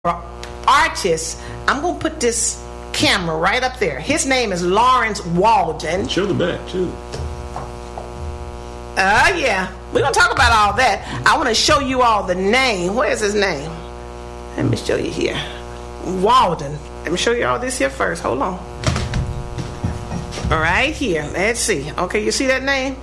artist. I'm going to put this camera right up there. His name is Lawrence Walden. Show the back, too. Yeah. We're going to talk about all that. I want to show you all the name. Where's his name? Let me show you here. Walden. Let me show you all this here first. Hold on. Right here. Let's see. Okay, you see that name?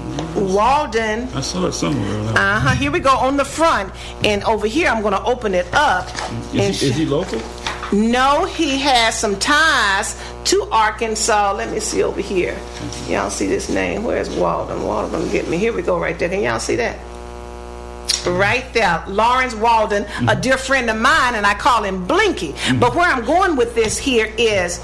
Walden. I saw it somewhere. Here we go on the front. And over here, I'm going to open it up. Is he local? No, he has some ties to Arkansas. Let me see over here. Y'all see this name? Where's Walden? Walden going to get me. Here we go right there. Can y'all see that? Right there. Lawrence Walden, a dear friend of mine, and I call him Blinky. But where I'm going with this here is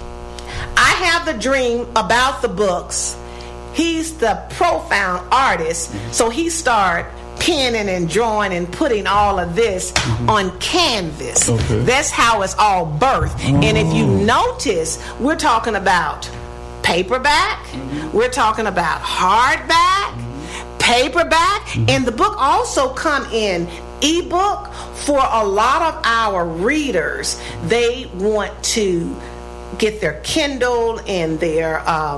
I have the dream about the books. He's the profound artist, so he started penning and drawing and putting all of this on canvas. Okay. That's how it's all birthed. And if you notice, we're talking about paperback, we're talking about hardback, paperback, and the book also come in ebook. For a lot of our readers, they want to get their Kindle and their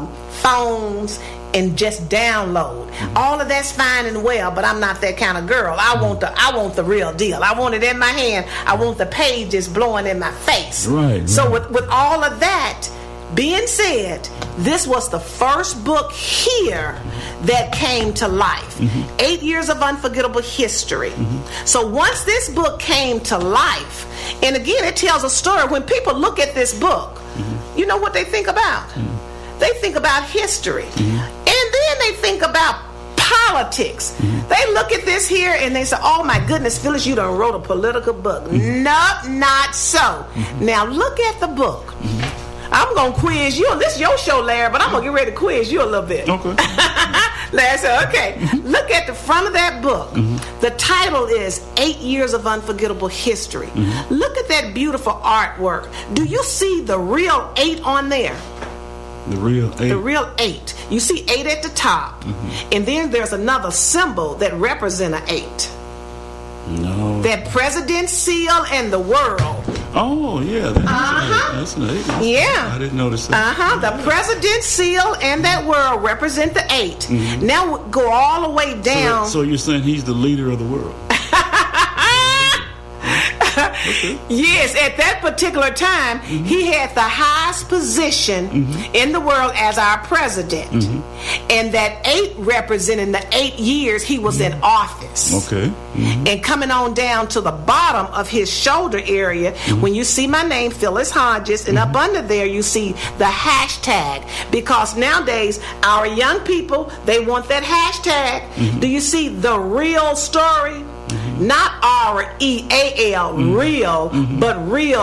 phones and just download. All of that's fine and well, but I'm not that kind of girl. I want the real deal. I want it in my hand. I want the pages blowing in my face. Right. So with all of that being said, this was the first book here that came to life. 8 years of unforgettable history. So once this book came to life, and again, it tells a story. When people look at this book, you know what they think about? They think about history. And then they think about politics. They look at this here and they say, oh my goodness, Phyllis, you done wrote a political book. Nope, not so. Now look at the book. I'm going to quiz you. This is your show, Larry, but I'm going to get ready to quiz you a little bit. Okay. Larry said, okay. Look at the front of that book. The title is 8 Years of Unforgettable History. Look at that beautiful artwork. Do you see the real 8 on there? The real 8? The real 8. You see 8 at the top. And then there's another symbol that represents an 8. No. That president's seal and the world. Oh, yeah. That's an 8. Yeah. I didn't notice that. The president's seal and that world represent the 8. Now go all the way down. So you're saying he's the leader of the world? Okay. Yes, at that particular time, he had the highest position in the world as our president. And that 8 representing the 8 years he was in office. Okay. And coming on down to the bottom of his shoulder area, when you see my name, Phyllis Hodges, and up under there you see the hashtag. Because nowadays, our young people, they want that hashtag. Do you see the real story? Not R-E-A-L, real, but real,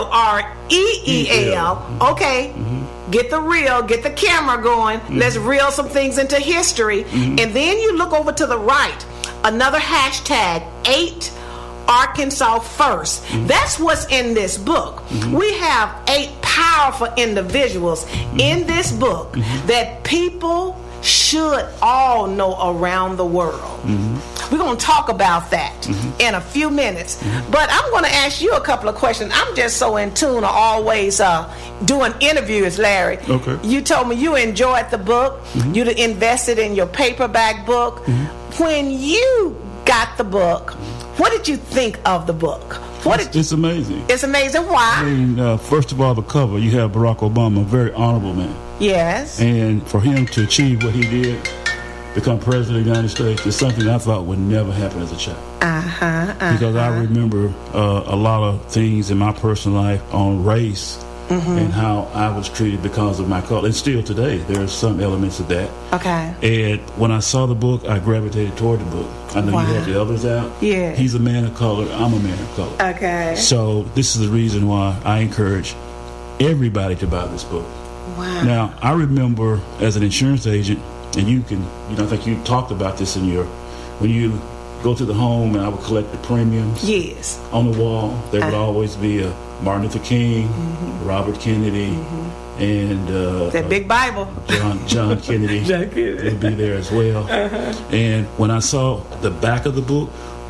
R-E-E-A-L. Okay, get the reel, get the camera going. Let's reel some things into history. And then you look over to the right, another hashtag, 8 Arkansas First. That's what's in this book. We have 8 powerful individuals in this book that people should all know around the world. We're going to talk about that in a few minutes. But I'm going to ask you a couple of questions. I'm just so in tune, always doing interviews, Larry. Okay. You told me you enjoyed the book. You invested in your paperback book. When you got the book, what did you think of the book? It's amazing. It's amazing. Why? I mean, first of all, the cover, you have Barack Obama, a very honorable man. Yes. And for him to achieve what he did, become president of the United States, is something I thought would never happen as a child. Because I remember a lot of things in my personal life on race and how I was treated because of my color. And still today, there are some elements of that. Okay. And when I saw the book, I gravitated toward the book. I know you had the others out. Yeah. He's a man of color. I'm a man of color. Okay. So this is the reason why I encourage everybody to buy this book. Wow. Now, I remember as an insurance agent, and I think you talked about this when you go to the home and I would collect the premiums. Yes. On the wall, there would always be a Martin Luther King, Robert Kennedy, and that big Bible. John Kennedy would be there as well. And when I saw the back of the book,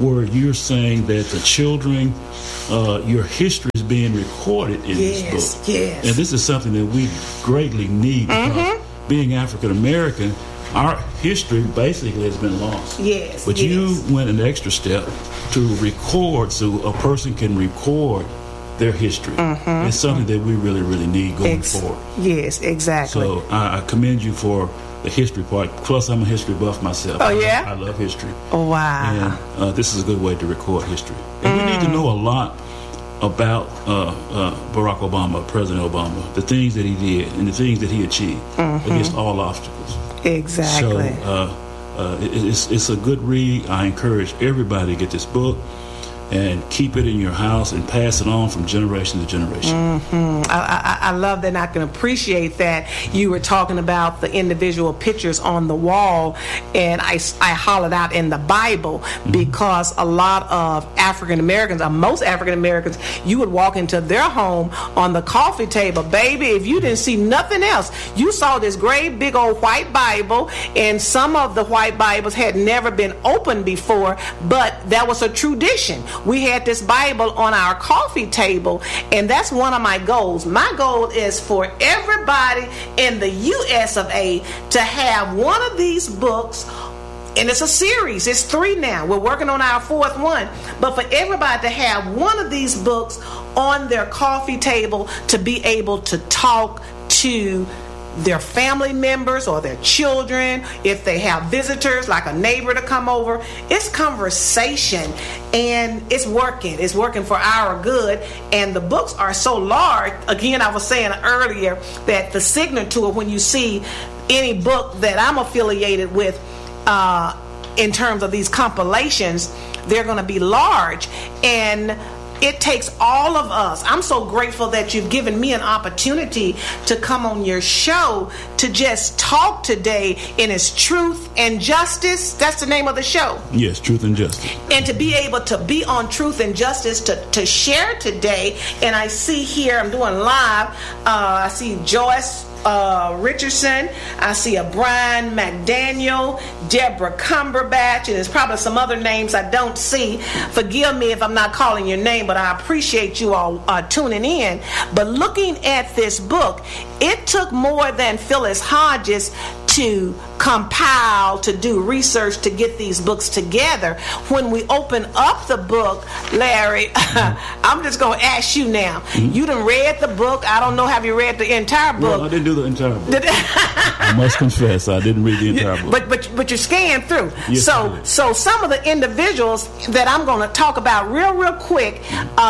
where you're saying that the children, your history is being recorded in this book. Yes. And this is something that we greatly need because being African American, our history basically has been lost. Yes. But you went an extra step to record so a person can record their history. It's something that we really, really need going forward. Yes, exactly. So I commend you for the history part. Plus, I'm a history buff myself. Oh, yeah? I love history. Oh, wow. And this is a good way to record history. And we need to know a lot about Barack Obama, President Obama, the things that he did and the things that he achieved against all obstacles. Exactly. So it's a good read. I encourage everybody to get this book and keep it in your house and pass it on from generation to generation. I love that, and I can appreciate that. You were talking about the individual pictures on the wall, and I hollered out in the Bible because a lot of African Americans, or most African Americans, you would walk into their home on the coffee table, baby, if you didn't see nothing else, you saw this great big old white Bible, and some of the white Bibles had never been opened before, but that was a tradition. We had this Bible on our coffee table, and that's one of my goals. My goal is for everybody in the US of A to have one of these books, and it's a series. It's 3 now. We're working on our 4th one. But for everybody to have one of these books on their coffee table to be able to talk to their family members or their children, if they have visitors like a neighbor to come over. It's conversation, and it's working for our good. And the books are so large. Again, I was saying earlier that the signature when you see any book that I'm affiliated with in terms of these compilations, they're going to be large, and it takes all of us. I'm so grateful that you've given me an opportunity to come on your show to just talk today in its Truth and Justice. That's the name of the show. Yes, Truth and Justice. And to be able to be on Truth and Justice to share today. And I see here, I'm doing live, I see Joyce Richardson, I see a Brian McDaniel, Deborah Cumberbatch, and there's probably some other names I don't see. Forgive me if I'm not calling your name, but I appreciate you all tuning in. But looking at this book, it took more than Phyllis Hodges to compile, to do research, to get these books together. When we open up the book, Larry, I'm just going to ask you now. You done read the book. I don't know, have you read the entire book? Well, I didn't do the entire book. I must confess, I didn't read the entire book. But you scanned through. Yes, so some of the individuals that I'm going to talk about real quick,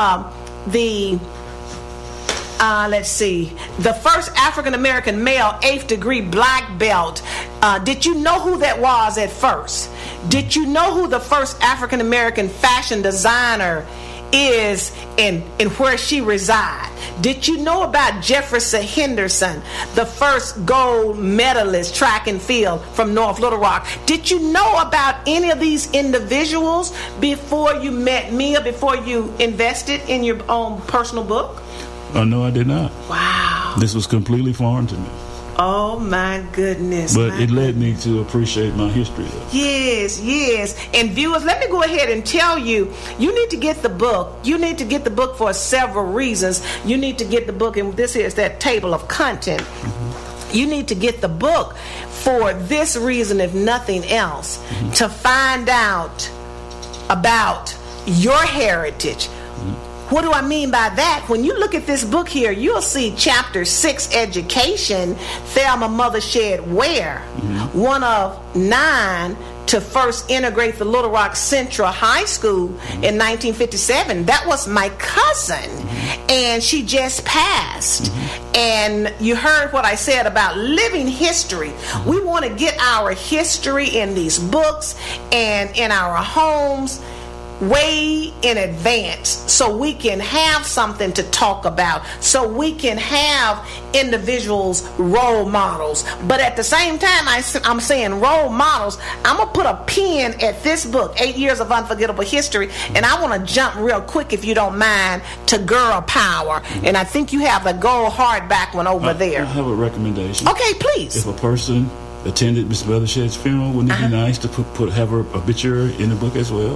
let's see, the first African-American male 8th degree black belt. Did you know who that was at first? Did you know who the first African-American fashion designer is and where she resides? Did you know about Jefferson Henderson, the first gold medalist track and field from North Little Rock? Did you know about any of these individuals before you met me or before you invested in your own personal book? No, I did not. Wow. This was completely foreign to me. Oh, my goodness. But it led me to appreciate my history, though. Yes. And viewers, let me go ahead and tell you, you need to get the book. You need to get the book for several reasons. You need to get the book, and this is that table of content. You need to get the book for this reason, if nothing else, to find out about your heritage. What do I mean by that? When you look at this book here, you'll see Chapter 6, Education, Thelma Mother Shed Ware, one of 9 to first integrate the Little Rock Central High School in 1957. That was my cousin, and she just passed. And you heard what I said about living history. We want to get our history in these books and in our homes way in advance, so we can have something to talk about, so we can have individuals, role models. But at the same time, I'm saying role models, I'm going to put a pin at this book, 8 Years of Unforgettable History, and I want to jump real quick, if you don't mind, to Girl Power. And I think you have the gold hardback one over there. I have a recommendation. Okay, please. If a person attended Miss Belished's funeral. Wouldn't it be nice to have her obituary in the book as well?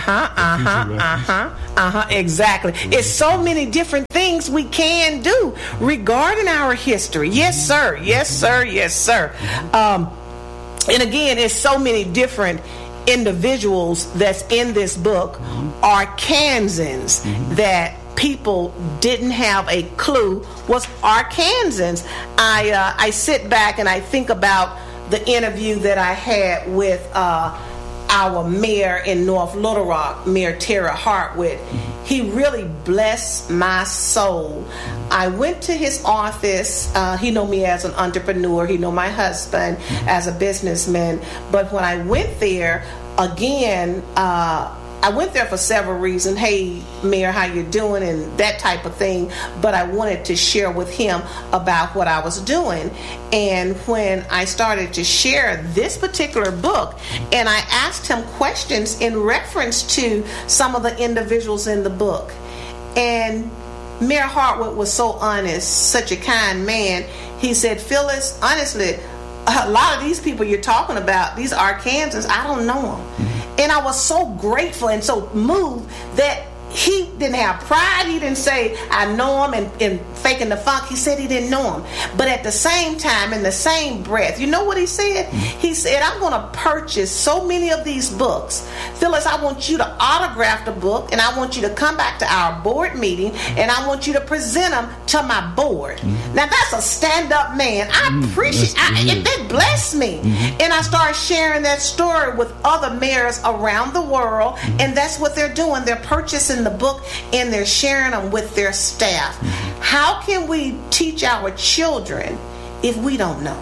Exactly. It's so many different things we can do regarding our history. Yes, sir. Yes, sir. Yes, sir. And again, it's so many different individuals that's in this book, Arkansans, that people didn't have a clue was Arkansans. I sit back and I think about the interview that I had with our mayor in North Little Rock, Mayor Terry Hartwick. He really blessed my soul. I went to his office. He know me as an entrepreneur. He know my husband as a businessman. But when I went there, again, I went there for several reasons. Hey, Mayor, how you doing? And that type of thing. But I wanted to share with him about what I was doing. And when I started to share this particular book, and I asked him questions in reference to some of the individuals in the book. And Mayor Hartwick was so honest, such a kind man. He said, Phyllis, honestly, a lot of these people you're talking about, these Arkansans, I don't know them. And I was so grateful and so moved that he didn't have pride. He didn't say, I know him and faking the funk. He said he didn't know him. But at the same time, in the same breath, you know what he said? He said, I'm going to purchase so many of these books. Phyllis, I want you to autograph the book, and I want you to come back to our board meeting, and I want you to present them to my board. Now, that's a stand-up man. I appreciate it. That blessed me. And I started sharing that story with other mayors around the world, and that's what they're doing. They're purchasing the book and they're sharing them with their staff. How can we teach our children if we don't know?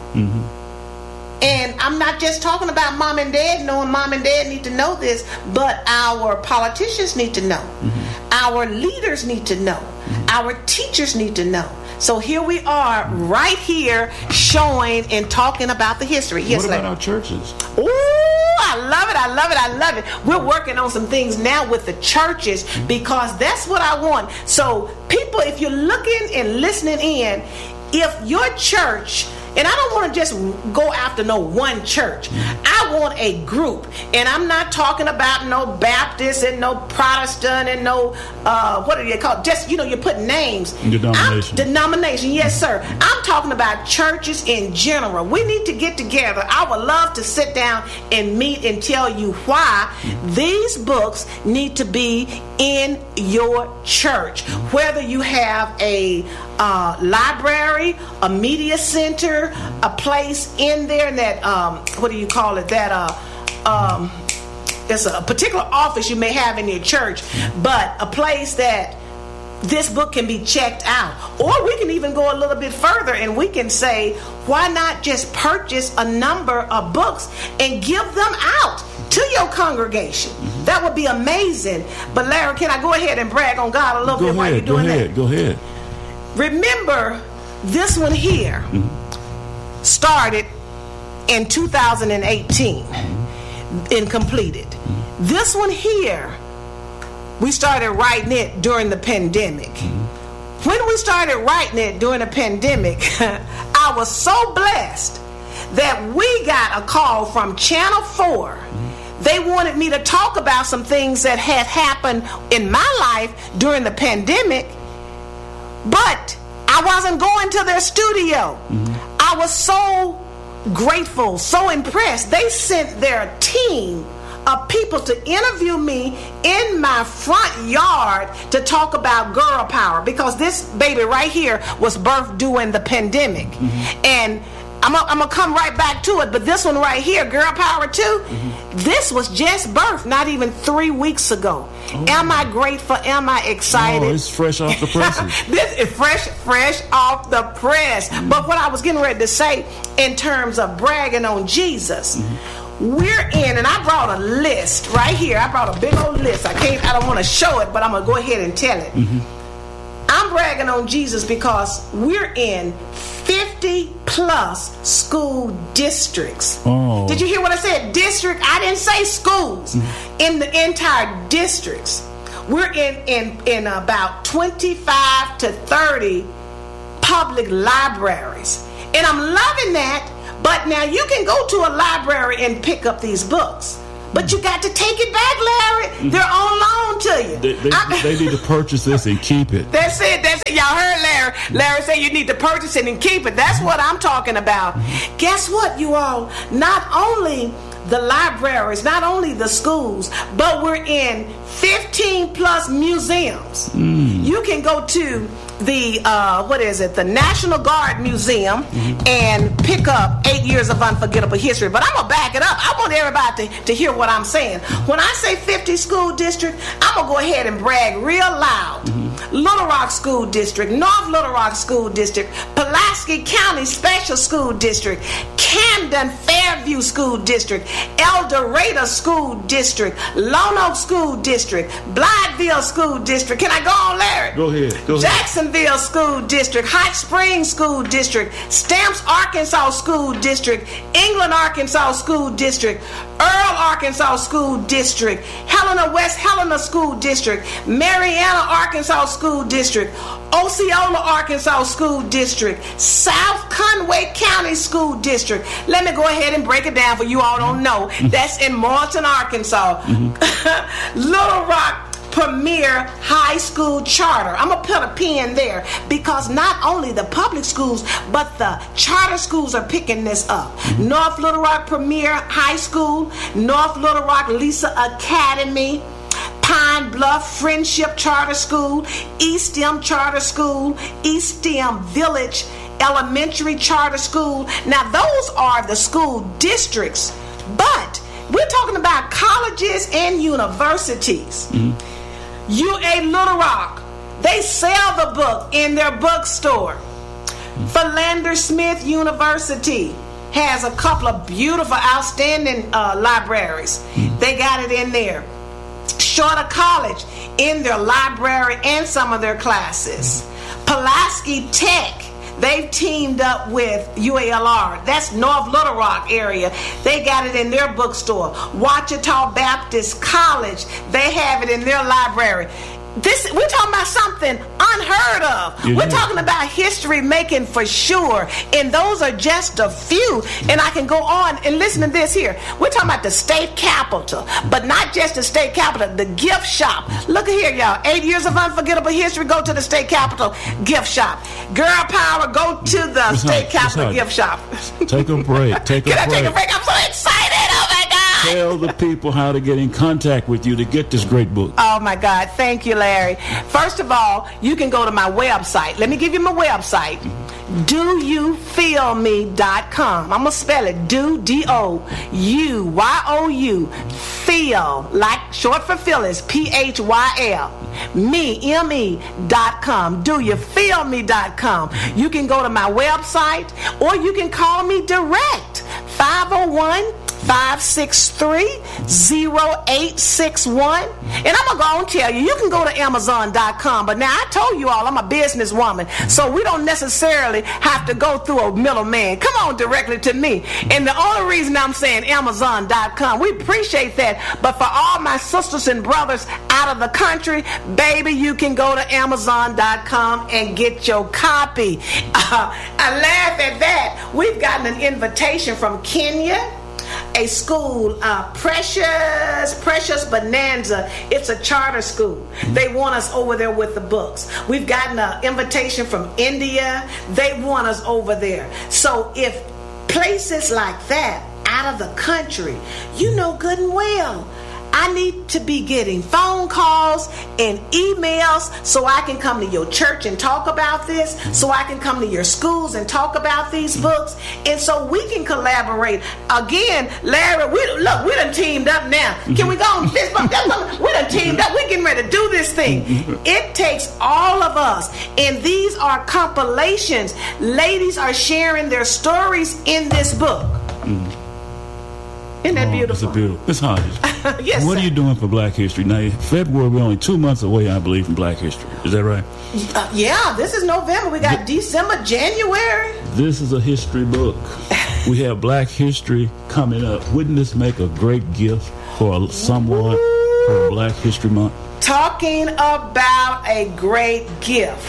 And I'm not just talking about mom and dad knowing. Mom and dad need to know this, but our politicians need to know. Our leaders need to know. Our teachers need to know. So here we are right here showing and talking about the history. Yes, what about our churches? Ooh, I love it. I love it. I love it. We're working on some things now with the churches because that's what I want. So people, if you're looking and listening in, if your church, and I don't want to just go after no one church. I want a group. And I'm not talking about no Baptist and no Protestant and no, what are they called? Just, you put names. Denomination, yes, sir. I'm talking about churches in general. We need to get together. I would love to sit down and meet and tell you why these books need to be in your church. Whether you have a library, a media center, a place in there that what do you call it, that it's a particular office you may have in your church, but a place that this book can be checked out. Or we can even go a little bit further and we can say, why not just purchase a number of books and give them out to your congregation? That would be amazing. But Larry, can I go ahead and brag on God a little bit while you're doing that? Go ahead. Remember, this one here started in 2018 and completed. This one here, we started writing it during the pandemic. When we started writing it during the pandemic, I was so blessed that we got a call from Channel 4. They wanted me to talk about some things that had happened in my life during the pandemic, but I wasn't going to their studio. I was so grateful, so impressed. They sent their team of people to interview me in my front yard to talk about girl power, because this baby right here was birthed during the pandemic. And I'm gonna come right back to it, but this one right here, Girl Power 2, this was just birthed not even 3 weeks ago. Am I grateful? Am I excited? Oh, it's fresh off the presses. This is fresh off the press. But what I was getting ready to say in terms of bragging on Jesus, we're in, and I brought a list right here. I brought a big old list. I don't want to show it, but I'm gonna go ahead and tell it. I'm bragging on Jesus because we're in 50 plus school districts. Did you hear what I said? District. I didn't say schools. In the entire districts. We're in about 25 to 30 public libraries. And I'm loving that. But now you can go to a library and pick up these books. But you got to take it back, Larry. They're on loan to you. They need to purchase this and keep it. That's it. Y'all heard Larry. Larry say you need to purchase it and keep it. That's what I'm talking about. Guess what, you all? Not only the libraries, not only the schools, but we're in 15 plus museums. You can go to the the National Guard Museum and pick up 8 years of unforgettable history. But I'm gonna back it up. I want everybody to hear what I'm saying. When I say 50 school district, I'm gonna go ahead and brag real loud. Little Rock School District, North Little Rock School District, Pulaski County Special School District, Camden Fairview School District, El Dorado School District, Lone Oak School District, Blytheville School District. Can I go on, Larry? Go ahead. Jacksonville School District, Hot Springs School District, Stamps Arkansas School District, England Arkansas School District, Earl Arkansas School District, West Helena School District, Mariana Arkansas School District, Osceola Arkansas School District, South Conway County School District. Let me go ahead and break it down for you all don't know. That's in Morton, Arkansas. Little Rock Premier High School Charter. I'm going to put a pin there because not only the public schools, but the charter schools are picking this up. North Little Rock Premier High School, North Little Rock Lisa Academy, Pine Bluff Friendship Charter School, East End Charter School, East End Village Elementary Charter School. Now those are the school districts, but we're talking about colleges and universities. UA Little Rock, they sell the book in their bookstore. Philander Smith University has a couple of beautiful, outstanding libraries. They got it in there. Shorter College in their library and some of their classes. Pulaski Tech, they've teamed up with UALR. That's North Little Rock area. They got it in their bookstore. Ouachita Baptist College, they have it in their library. We're talking about something unheard of. We're talking about history making for sure. And those are just a few. And I can go on and listen to this here. We're talking about the state capitol, but not just the state capitol, the gift shop. Look at here, y'all. 8 years of unforgettable history. Go to the state capitol gift shop. Girl power, go to the state capitol gift shop. Take a break. Can I take a break? I'm so excited. Oh my God. Tell the people how to get in contact with you to get this great book. Oh my God. Thank you, Larry. First of all, you can go to my website. Let me give you my website. DoYouFeelMe.com. I'm going to spell it. DOUYOU. Feel, like short for Phyllis, PHYL. Me.com. DoYouFeelMe.com. You can go to my website or you can call me direct. 501-563-0861. And I'm going to go and tell you, you can go to Amazon.com. But now I told you all I'm a businesswoman, so we don't necessarily have to go through a middleman. Come on directly to me. And the only reason I'm saying Amazon.com, we appreciate that. But for all my sisters and brothers out of the country, baby, you can go to Amazon.com and get your copy. I laugh at that. We've gotten an invitation from Kenya, a school, Precious Bonanza. It's a charter school. They want us over there with the books. We've gotten an invitation from India. They want us over there. So if places like that out of the country, you know good and well, I need to be getting phone calls and emails so I can come to your church and talk about this, so I can come to your schools and talk about these books, and so we can collaborate. Again, Larry, we done teamed up now. Can we go on this book? We done teamed up. We're getting ready to do this thing. It takes all of us, and these are compilations. Ladies are sharing their stories in this book. Isn't that beautiful? It's beautiful. Miss Hodges, yes, what sir. are you doing for Black History? Now, February, we're only 2 months away, I believe, from Black History. Is that right? Yeah, this is November. We got December, January. This is a history book. We have Black History coming up. Wouldn't this make a great gift for someone for Black History Month? Talking about a great gift.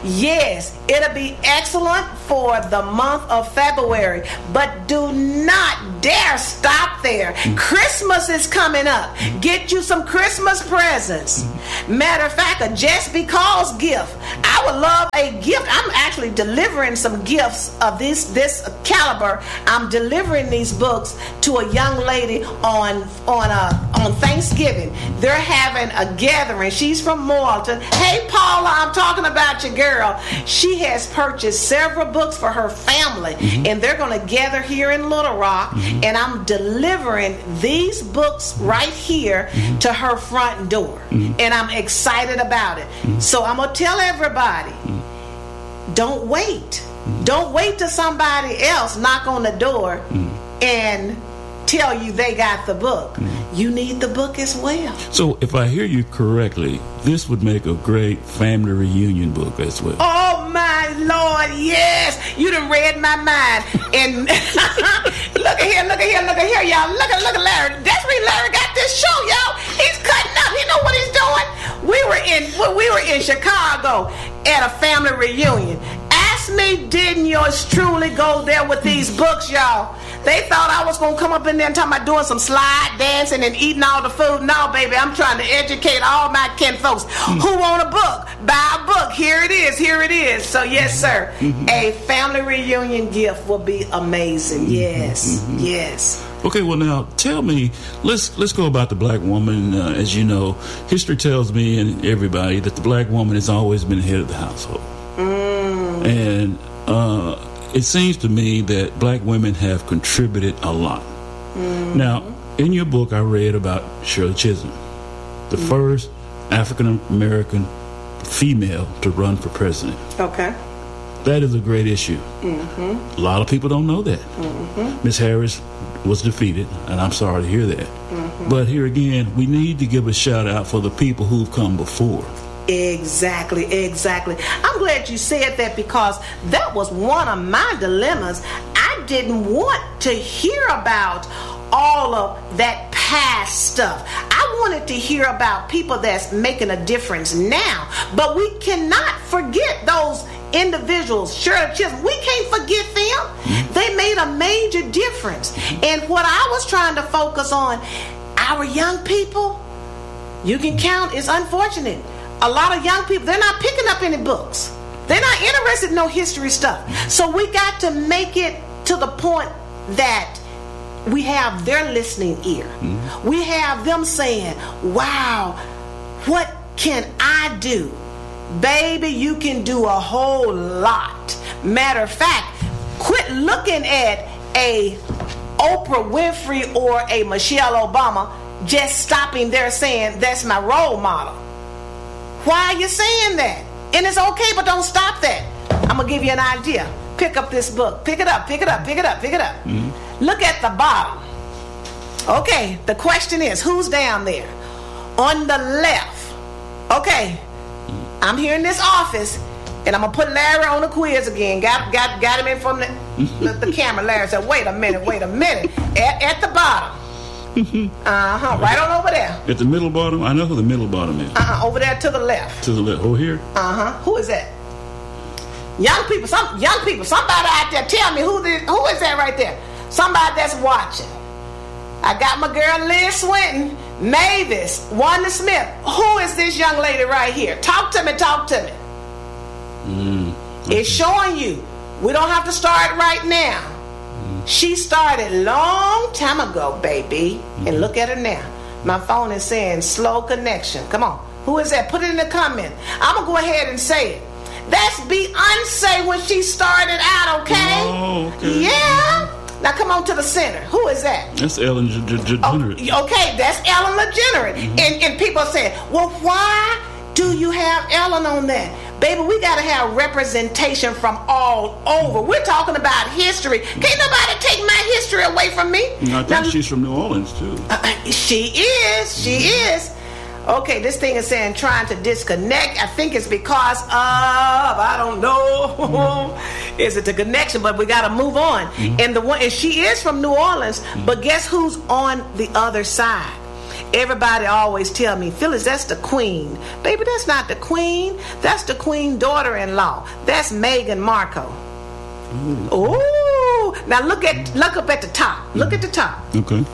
Yes, it'll be excellent for the month of February, but do not dare stop there. Christmas is coming up. Get you some Christmas presents. Matter of fact, a Just Because gift. I would love a gift. I'm actually delivering some gifts of this caliber. I'm delivering these books to a young lady on Thanksgiving. They're having a gathering. She's from Morton. Hey, Paula, I'm talking about your girl. She has purchased several books for her family, and they're going to gather here in Little Rock, and I'm delivering these books right here to her front door, and I'm excited about it. So I'm going to tell everybody, don't wait. Don't wait till somebody else knock on the door and tell you they got the book. You need the book as well. So if I hear you correctly, this would make a great family reunion book as well. Oh my Lord, yes. You done read my mind. And look at here, y'all. Look at Larry. That's where Larry got this show, y'all. He's cutting up. He know what he's doing. We were in Chicago at a family reunion. Ask me, didn't yours truly go there with these books, y'all? They thought I was going to come up in there and talking about doing some slide dancing and eating all the food. No, baby, I'm trying to educate all my kin folks. Who want a book? Buy a book. Here it is. So, yes, sir. A family reunion gift will be amazing. Yes. Okay, well now tell me, let's go about the black woman. As you know, history tells me and everybody that the black woman has always been the head of the household. And it seems to me that black women have contributed a lot. Now, in your book, I read about Shirley Chisholm, the first African American female to run for president. Okay. That is a great issue. A lot of people don't know that. Miss Harris was defeated, and I'm sorry to hear that. But here again, we need to give a shout out for the people who've come before. Exactly. I'm glad you said that, because that was one of my dilemmas. I didn't want to hear about all of that past stuff. I wanted to hear about people that's making a difference now. But we cannot forget those individuals. Shirley Chisholm, we can't forget them. They made a major difference. And what I was trying to focus on, our young people, you can count, it's unfortunate. A lot of young people, they're not picking up any books. They're not interested in no history stuff. So we got to make it to the point that we have their listening ear. We have them saying, wow, what can I do? Baby, you can do a whole lot. Matter of fact, quit looking at a Oprah Winfrey or a Michelle Obama just stopping there saying, that's my role model. Why are you saying that? And it's okay, but don't stop that. I'm going to give you an idea. Pick up this book. Pick it up. Look at the bottom. Okay, the question is, who's down there? On the left. Okay, I'm here in this office, and I'm going to put Larry on the quiz again. Got him in from the camera. Larry said, wait a minute. At the bottom. Right on over there. At the middle bottom? I know who the middle bottom is. Over there to the left. To the left. Oh, here? Who is that? Young people. Somebody out there, tell me who is that right there? Somebody that's watching. I got my girl Liz Swinton, Mavis, Wanda Smith. Who is this young lady right here? Talk to me. Okay. It's showing you. We don't have to start right now. She started long time ago, baby. And look at her now. My phone is saying slow connection. Come on. Who is that? Put it in the comment. I'm going to go ahead and say it. That's Beyonce when she started out, okay? Oh, okay. Yeah. Now come on to the center. Who is that? That's Ellen DeGeneres. Okay, that's Ellen DeGeneres. And people say, well, why do you have Ellen on that? Baby, we got to have representation from all over. We're talking about history. Can't nobody take my history away from me. I think she's from New Orleans, too. She is. Okay, this thing is saying trying to disconnect. I think it's because of, I don't know. Is it the connection? But we got to move on. And she is from New Orleans, but guess who's on the other side? Everybody always tell me, Phyllis, that's the queen. Baby, that's not the queen. That's the queen daughter-in-law. That's Meghan Markle. Oh, now look up at the top. Look at the top. Okay.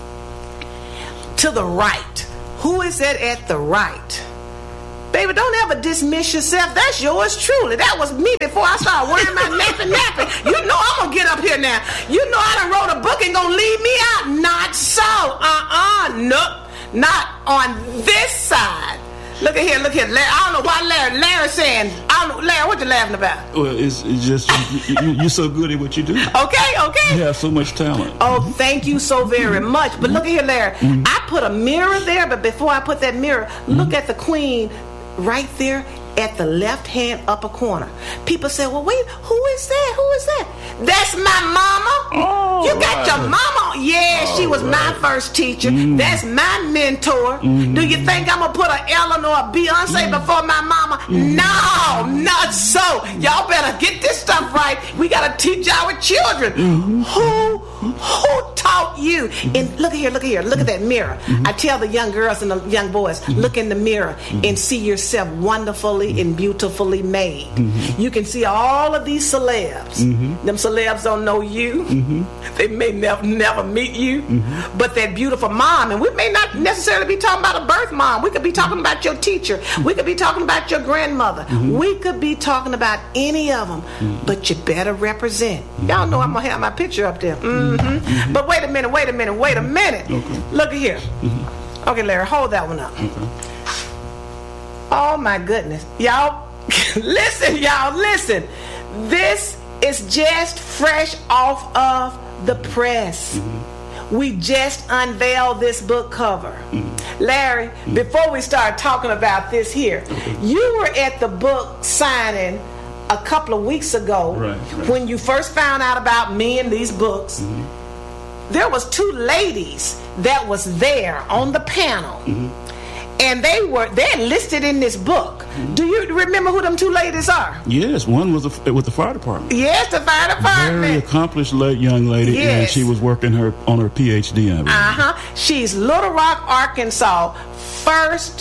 To the right. Who is that at the right? Baby, don't ever dismiss yourself. That's yours truly. That was me before I started wearing my nappy. You know I'm going to get up here now. You know I done wrote a book and going to leave me out. Not so. Nope. Not on this side. Look at here. Larry, I don't know why Larry's saying, I don't know, Larry, what you laughing about? Well, it's just, you're so good at what you do. Okay. You have so much talent. Oh, thank you so very much. But look at here, Larry. I put a mirror there, but before I put that mirror, look at the queen right there at the left-hand upper corner. People say, well, wait, who is that? That's my mama. Oh, you got your mama. Yeah, she was my first teacher. That's my mentor. Do you think I'm going to put an Ellen or a Beyonce before my mama? No, not so. Y'all better get this stuff right. We got to teach our children. Who taught you? And look at here. Look at that mirror. I tell the young girls and the young boys, look in the mirror and see yourself wonderfully and beautifully made. You can see all of these celebs. Them celebs don't know you. They may never meet you. But that beautiful mom, and we may not necessarily be talking about a birth mom. We could be talking about your teacher. We could be talking about your grandmother. We could be talking about any of them. But you better represent. Y'all know I'm going to have my picture up there. But wait a minute. Okay. Look at here. Okay, Larry, hold that one up. Okay. Oh my goodness. Y'all, listen. This is just fresh off of the press. We just unveiled this book cover. Larry, before we start talking about this here, you were at the book signing a couple of weeks ago. Right. When you first found out about me and these books. There was two ladies that was there on the panel. And they're listed in this book. Do you remember who them two ladies are? Yes, one was with the fire department. Yes, the fire department. Very accomplished young lady, yes. And she was working on her PhD. I believe. She's Little Rock, Arkansas, first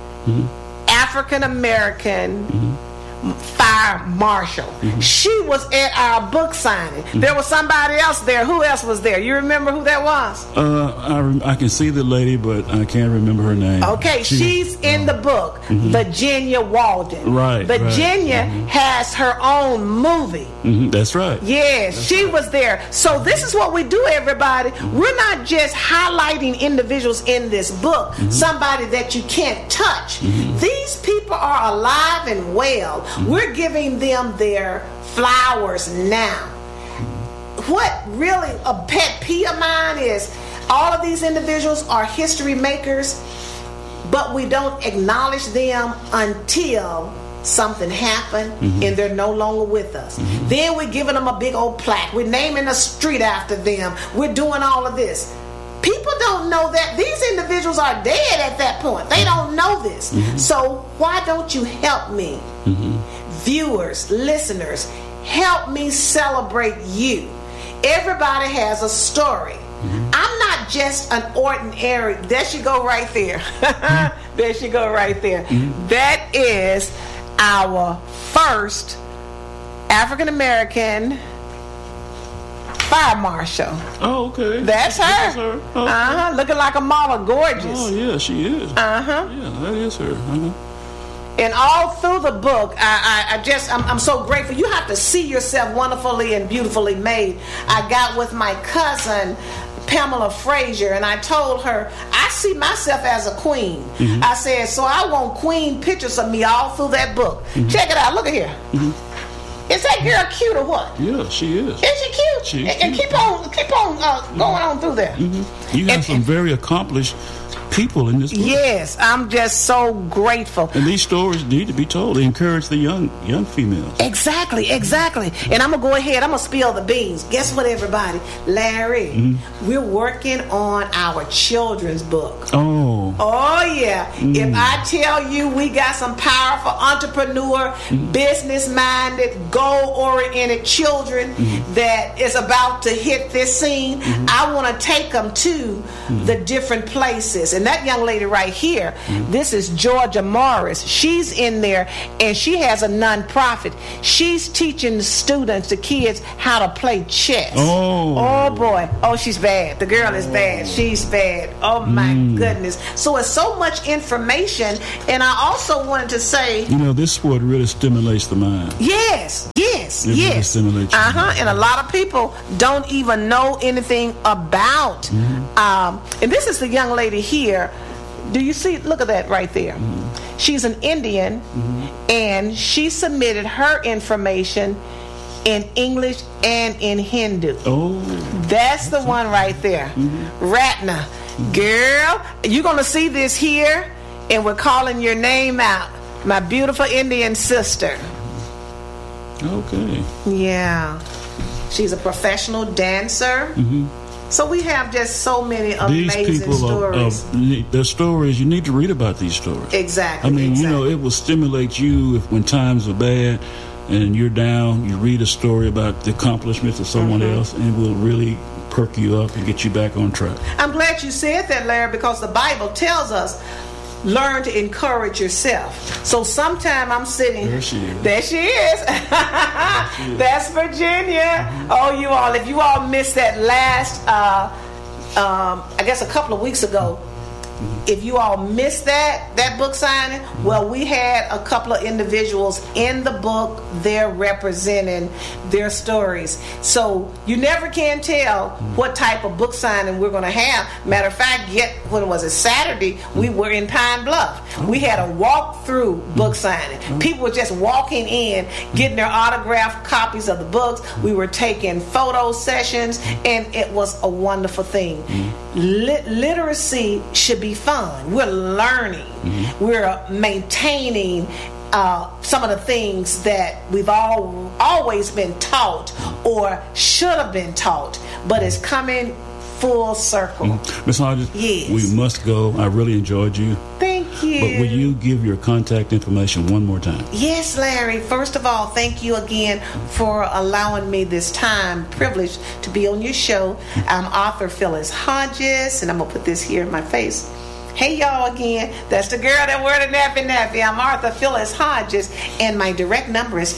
African American fire marshal. She was at our book signing. There was somebody else there. Who else was there? You remember who that was? I can see the lady, but I can't remember her name. Okay, she's in the book, Virginia Walden. Right. Virginia has her own movie. That's right. Yes, she was there. So this is what we do, everybody. We're not just highlighting individuals in this book, somebody that you can't touch. These people are alive and well. We're giving them their flowers now. What really a pet peeve of mine is all of these individuals are history makers, but we don't acknowledge them until something happened and they're no longer with us. Then we're giving them a big old plaque. We're naming a street after them. We're doing all of this. People don't know that these individuals are dead at that point. They don't know this. So why don't you help me? Viewers, listeners, help me celebrate you. Everybody has a story. I'm not just an ordinary. There she go right there. There she go right there. That is our first African American fire marshal. Oh, okay. That's her. That's her. Oh, okay. Looking like a model, gorgeous. Oh, yeah, she is. Yeah, that is her. And all through the book, I'm so grateful. You have to see yourself wonderfully and beautifully made. I got with my cousin, Pamela Frazier, and I told her, I see myself as a queen. I said, so I want queen pictures of me all through that book. Check it out. Look at here. Is that girl cute or what? Yeah, she is. Is she cute? She's and cute. keep on going on through there. You have some very accomplished people in this book. Yes, I'm just so grateful. And these stories need to be told. They encourage the young females. Exactly. And I'm going to go ahead. I'm going to spill the beans. Guess what, everybody? Larry, we're working on our children's book. Oh, yeah. If I tell you we got some powerful entrepreneur, business-minded, goal-oriented children that is about to hit this scene, I want to take them to the different places. And And that young lady right here, this is Georgia Morris. She's in there, and she has a nonprofit. She's teaching the students, the kids, how to play chess. Oh boy. Oh, she's bad. The girl is bad. She's bad. Oh my goodness. So it's so much information. And I also wanted to say, this sport really stimulates the mind. Yes. Really stimulates And a lot of people don't even know anything about. And this is the young lady here. Do you see? Look at that right there. She's an Indian, and she submitted her information in English and in Hindu. That's the one right there. Ratna. Girl, you're going to see this here, and we're calling your name out. My beautiful Indian sister. Okay. Yeah. She's a professional dancer. So we have just so many amazing stories. Their stories, you need to read about these stories. Exactly. I mean, it will stimulate you when times are bad and you're down. You read a story about the accomplishments of someone else, and it will really perk you up and get you back on track. I'm glad you said that, Larry, because the Bible tells us, learn to encourage yourself. So sometime I'm sitting. There she is. There she is. That's Virginia. Oh, you all, if you all missed that last, I guess a couple of weeks ago, if you all missed that book signing, well, we had a couple of individuals in the book. They're representing their stories. So you never can tell what type of book signing we're going to have. Matter of fact, when was it, Saturday, we were in Pine Bluff. We had a walk-through book signing. People were just walking in, getting their autographed copies of the books. We were taking photo sessions, and it was a wonderful thing. Literacy should be fun. We're learning. We're maintaining some of the things that we've always been taught or should have been taught, but it's coming full circle. Ms. Hodges, yes. We must go. I really enjoyed you. Thank you. But will you give your contact information one more time? Yes, Larry. First of all, thank you again for allowing me this privilege to be on your show. I'm author Phyllis Hodges, and I'm going to put this here in my face. Hey, y'all, again. That's the girl that wore the nappy. I'm Arthur Phyllis Hodges, and my direct number is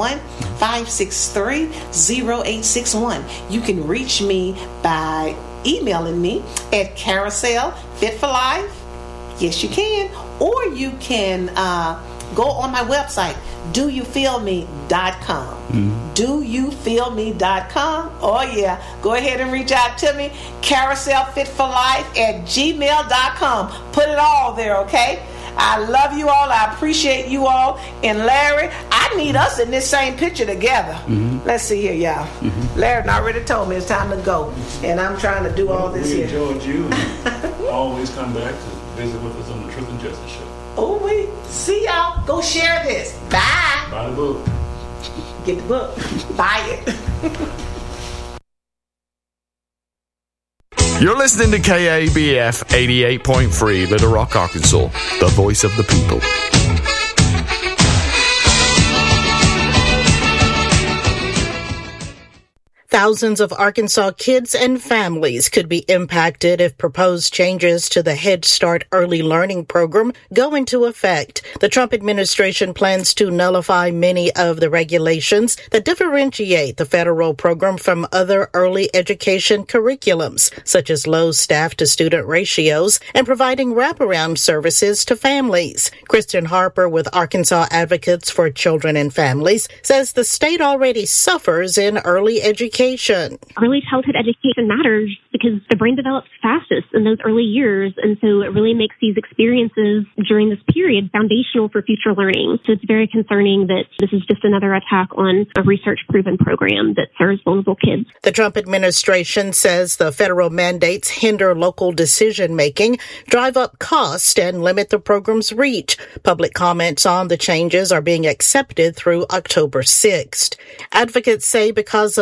501-563-0861. You can reach me by emailing me at Carousel Fit for Life. Yes, you can. Or you can go on my website, doyoufeelme.com. doyoufeelme.com. Oh yeah, go ahead and reach out to me, carouselfitforlife@gmail.com. Put it all there, okay? I love you all. I appreciate you all. And Larry, I need us in this same picture together. Let's see here, y'all. Larry already told me it's time to go, and I'm trying to do all this here. We enjoyed you. Always come back to visit with us on the Truth and Justice Show. Oh, we see y'all. Go share this. Bye. Buy the book. Get the book. Buy it. You're listening to KABF 88.3 Little Rock, Arkansas, the voice of the people. Thousands of Arkansas kids and families could be impacted if proposed changes to the Head Start Early Learning Program go into effect. The Trump administration plans to nullify many of the regulations that differentiate the federal program from other early education curriculums, such as low staff-to-student ratios and providing wraparound services to families. Kristen Harper with Arkansas Advocates for Children and Families says the state already suffers in early education. Early childhood education matters because the brain develops fastest in those early years, and so it really makes these experiences during this period foundational for future learning. So it's very concerning that this is just another attack on a research-proven program that serves vulnerable kids. The Trump administration says the federal mandates hinder local decision-making, drive up cost, and limit the program's reach. Public comments on the changes are being accepted through October 6th. Advocates say because of limited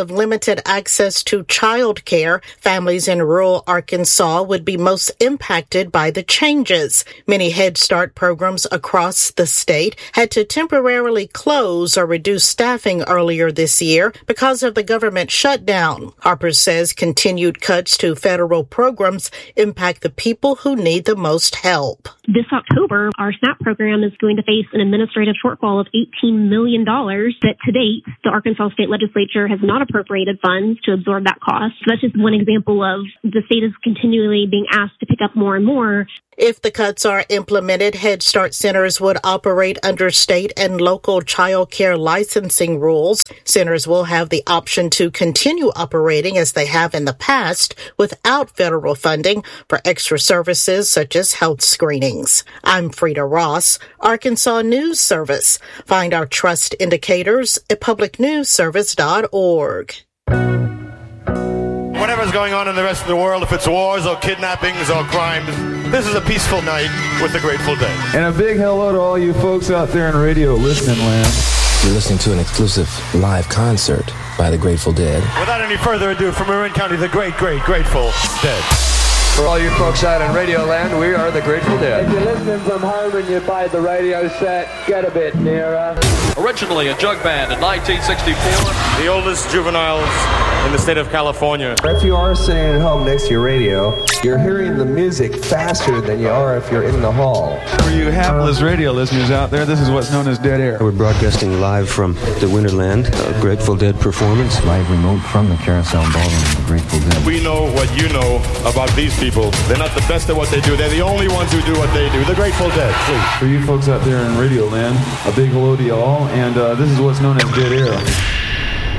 limited access to child care, families in rural Arkansas would be most impacted by the changes. Many Head Start programs across the state had to temporarily close or reduce staffing earlier this year because of the government shutdown. Harper says continued cuts to federal programs impact the people who need the most help. This October, our SNAP program is going to face an administrative shortfall of $18 million that to date, the Arkansas State Legislature has not appropriated funds to absorb that cost. So that's just one example of the state is continually being asked to pick up more and more. If the cuts are implemented, Head Start centers would operate under state and local child care licensing rules. Centers will have the option to continue operating as they have in the past without federal funding for extra services such as health screenings. I'm Frida Ross, Arkansas News Service. Find our trust indicators at publicnewsservice.org. Whatever's going on in the rest of the world, if it's wars or kidnappings or crimes, this is a peaceful night with the Grateful Dead. And a big hello to all you folks out there in radio listening land. You're listening to an exclusive live concert by the Grateful Dead. Without any further ado, from Marin County, the great, Grateful Dead. For all you folks out in radio land, we are the Grateful Dead. If you're listening from home and you buy the radio set, get a bit nearer. Originally a jug band in 1964. The oldest juveniles in the state of California. If you are sitting at home next to your radio, you're hearing the music faster than you are if you're in the hall. For you hapless radio listeners out there, this is what's known as dead air. We're broadcasting live from the Winterland, a Grateful Dead performance. Live remote from the Carousel Ballroom of the Grateful Dead. We know what you know about these people. They're not the best at what they do. They're the only ones who do what they do. The Grateful Dead, please. For you folks out there in radio land, a big hello to you all, and this is what's known as dead air.